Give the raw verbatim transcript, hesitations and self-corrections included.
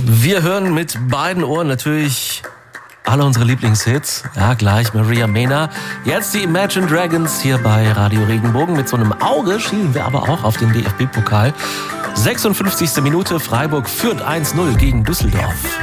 Wir hören mit beiden Ohren natürlich alle unsere Lieblingshits. Ja, gleich Maria Mena. Jetzt die Imagine Dragons hier bei Radio Regenbogen. Mit so einem Auge schielen wir aber auch auf den D F B-Pokal. sechsundfünfzigste Minute, Freiburg führt eins null gegen Düsseldorf.